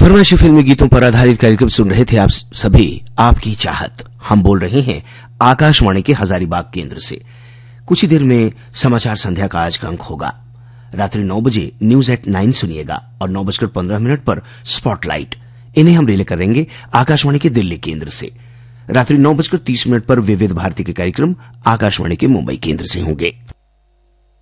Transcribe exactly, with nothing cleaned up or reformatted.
फरमाइशी फिल्मी गीतों पर आधारित कार्यक्रम सुन रहे थे आप सभी। आपकी चाहत, हम बोल रहे हैं आकाशवाणी के हजारीबाग केंद्र से। कुछ ही देर में समाचार संध्या का आज का अंक होगा। रात्रि नौ बजे न्यूज एट नाइन सुनिएगा और नौ बजकर पंद्रह मिनट पर स्पॉटलाइट, इन्हें हम रिले करेंगे आकाशवाणी के दिल्ली केंद्र से। रात्रि नौ बजकर तीस मिनट पर विविध भारती के कार्यक्रम आकाशवाणी के मुंबई केंद्र से होंगे।